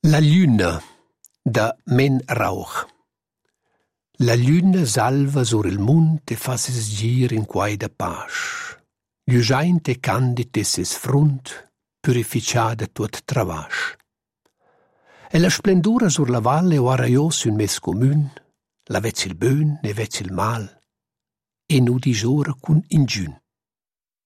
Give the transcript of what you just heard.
La lluna da Men Rauch. La lluna salva sur il munt e fa ses gir in quai da pasch. Giusaint e candid e ses frunt, purificada tuot travasch. E la splendura sur la valle o arraios un mes commun, la vezzi il bön e vezzi il mal, e nu disora cun ingiun.